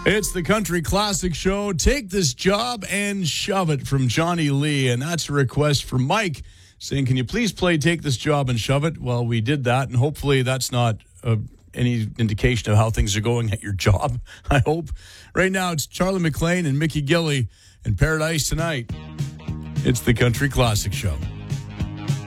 It's the Country Classic Show. Take this job and shove it from Johnny Lee. And that's a request from Mike saying, can you please play Take This Job and Shove It? Well, we did that. And hopefully that's not any indication of how things are going at your job. I hope. Right now it's Charlie McLean and Mickey Gilley in Paradise Tonight. It's the Country Classic Show.